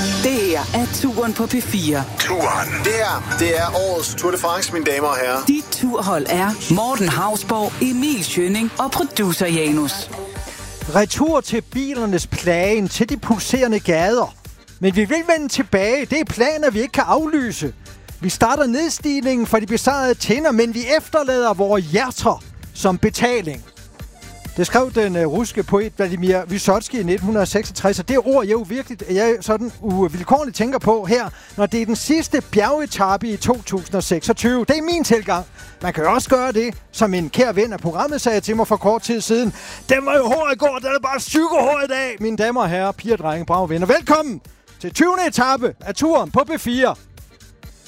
Det her er Turen på P4. Turen. Det er årets Tour de France, mine damer og herrer. Dit turhold er Morten Hausborg, Emil Schønning og producer Janus. Retur til bilernes plagen, til de pulserende gader. Men vi vil vende tilbage. Det er planer, vi ikke kan aflyse. Vi starter nedstigningen for de besejrede tænder, men vi efterlader vores hjerter som betaling. Det skrev den russiske poet Vladimir Vysotsky i 1966, og det ord jeg sådan uvilkårligt tænker på her, når det er den sidste bjergetappe i 2026. Det er min tilgang. Man kan jo også gøre det, som en kær ven af programmet sagde til mig for kort tid siden. Den var jo hård i går, den er bare psykohård i dag. Mine damer og herrer, piger, drenge, brave venner. Velkommen til 20. etape af turen på P4.